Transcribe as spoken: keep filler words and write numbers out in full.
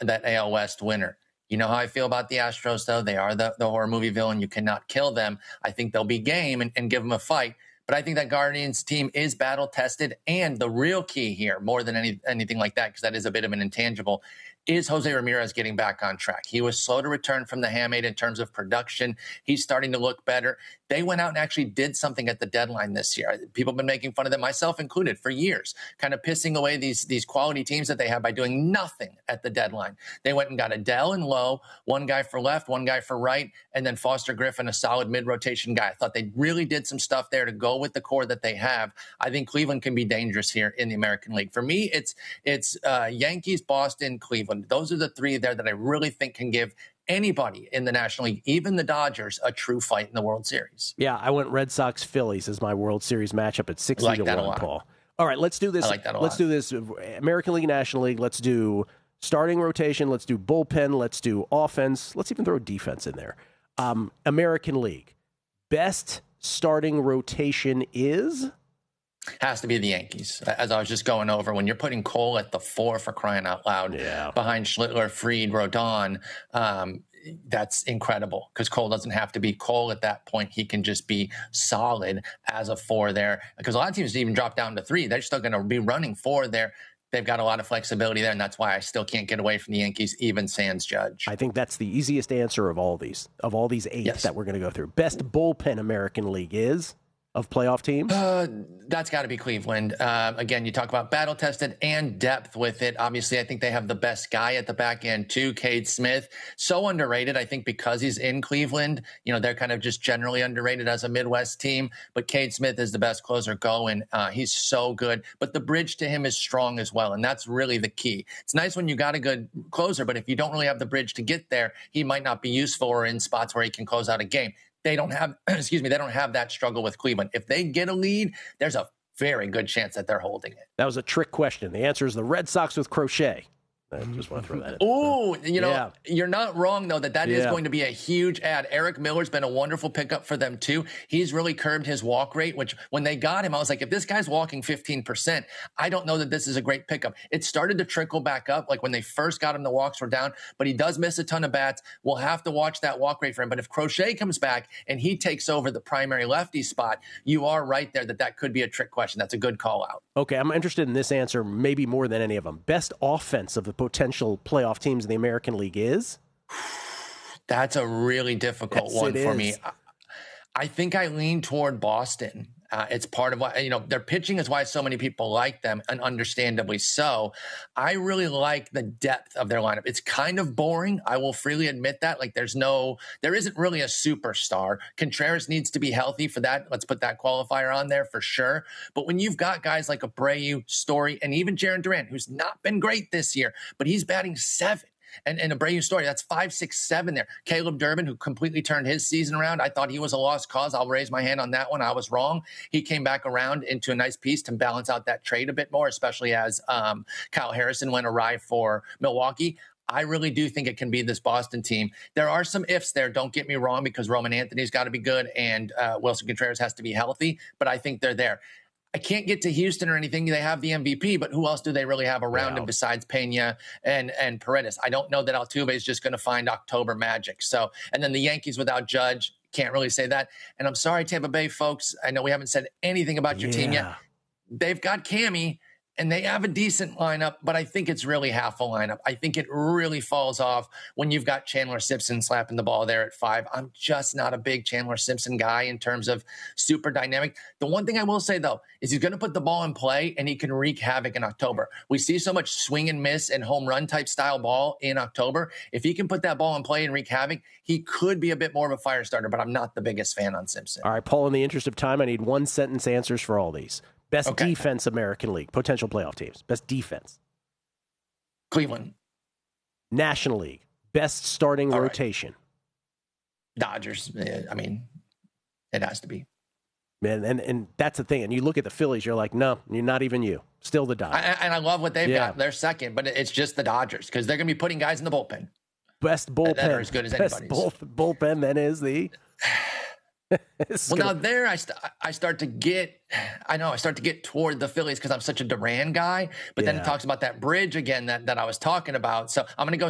that A L West winner. You know how I feel about the Astros, though. They are the, the horror movie villain. You cannot kill them. I think they'll be game and, and give them a fight. But I think that Guardians team is battle tested. And the real key here, more than any, anything like that, because that is a bit of an intangible, is Jose Ramirez getting back on track. He was slow to return from the hamate in terms of production. He's starting to look better. They went out and actually did something at the deadline this year. People have been making fun of them, myself included, for years, kind of pissing away these, these quality teams that they have by doing nothing at the deadline. They went and got Adele and Lowe, one guy for left, one guy for right, and then Foster Griffin, a solid mid-rotation guy. I thought they really did some stuff there to go with the core that they have. I think Cleveland can be dangerous here in the American League. For me, it's it's uh, Yankees, Boston, Cleveland. Those are the three there that I really think can give anybody in the National League, even the Dodgers, a true fight in the World Series. Yeah, I went Red Sox Phillies as my World Series matchup at sixty like to one, Paul. All right, let's do this. I like that a let's lot. do this. American League, National League. Let's do starting rotation. Let's do bullpen. Let's do offense. Let's even throw defense in there. Um, American League. Best starting rotation is? Has to be the Yankees. As I was just going over, when you're putting Cole at the four, for crying out loud, yeah. behind Schlittler, Fried, Rodon, um, that's incredible because Cole doesn't have to be Cole at that point. He can just be solid as a four there because a lot of teams even drop down to three. They're still going to be running four there. They've got a lot of flexibility there, and that's why I still can't get away from the Yankees, even sans Judge. I think that's the easiest answer of all these, of all these eight yes. that we're going to go through. Best bullpen American League is? Of playoff teams? Uh, that's got to be Cleveland. Uh, again, you talk about battle tested and depth with it. Obviously, I think they have the best guy at the back end too, Cade Smith. So underrated, I think, because he's in Cleveland. You know, they're kind of just generally underrated as a Midwest team. But Cade Smith is the best closer going. Uh, he's so good. But the bridge to him is strong as well, and that's really the key. It's nice when you got a good closer, but if you don't really have the bridge to get there, he might not be useful or in spots where he can close out a game. They don't have, excuse me, they don't have that struggle with Cleveland. If they get a lead, there's a very good chance that they're holding it. That was a trick question. The answer is the Red Sox with Crochet. I just want to throw that in. Oh, you know, yeah. You're not wrong, though, that that yeah. is going to be a huge ad. Eric Miller's been a wonderful pickup for them, too. He's really curbed his walk rate, which when they got him, I was like, if this guy's walking fifteen percent, I don't know that this is a great pickup. It started to trickle back up. Like when they first got him, the walks were down, but he does miss a ton of bats. We'll have to watch that walk rate for him. But if Crochet comes back and he takes over the primary lefty spot, you are right there that that could be a trick question. That's a good call out. Okay, I'm interested in this answer maybe more than any of them. Best offense of the potential playoff teams in the American League is? That's a really difficult yes, one for is. me. I think I lean toward Boston. Uh, it's part of why, you know, their pitching is why so many people like them, and understandably so. I really like the depth of their lineup. It's kind of boring. I will freely admit that. Like there's no, there isn't really a superstar. Contreras needs to be healthy for that. Let's put that qualifier on there for sure. But when you've got guys like Abreu, Story, and even Jarren Duran, who's not been great this year, but he's batting seven. And, and Abreu Story, that's five, six, seven there. Caleb Durbin, who completely turned his season around. I thought he was a lost cause. I'll raise my hand on that one. I was wrong. He came back around into a nice piece to balance out that trade a bit more, especially as um, Kyle Harrison went awry for Milwaukee. I really do think it can be this Boston team. There are some ifs there, don't get me wrong, because Roman Anthony's got to be good and uh, Wilson Contreras has to be healthy, but I think they're there. I can't get to Houston or anything. They have the M V P, but who else do they really have around wow. him besides Pena and, and Paredes? I don't know that Altuve is just going to find October magic. So, and then the Yankees without Judge, can't really say that. And I'm sorry, Tampa Bay folks. I know we haven't said anything about your yeah. team yet. They've got Cammy. And they have a decent lineup, but I think it's really half a lineup. I think it really falls off when you've got Chandler Simpson slapping the ball there at five. I'm just not a big Chandler Simpson guy in terms of super dynamic. The one thing I will say, though, is he's going to put the ball in play and he can wreak havoc in October. We see so much swing and miss and home run type style ball in October. If he can put that ball in play and wreak havoc, he could be a bit more of a fire starter, but I'm not the biggest fan on Simpson. All right, Paul, in the interest of time, I need one sentence answers for all these. Best okay. defense, American League, potential playoff teams. Best defense. Cleveland. National League, best starting All rotation. Right. Dodgers. I mean, it has to be. Man, and, and that's the thing. And you look at the Phillies, you're like, no, you're not even you. Still the Dodgers. I, and I love what they've yeah. got. They're second, but it's just the Dodgers because they're going to be putting guys in the bullpen. Best bullpen. That are as good as best anybody's. Bull, bullpen then is the... well, gonna... now there I, st- I start to get, I know I start to get toward the Phillies because I'm such a Duran guy, but yeah. then it talks about that bridge again that, that I was talking about. So I'm going to go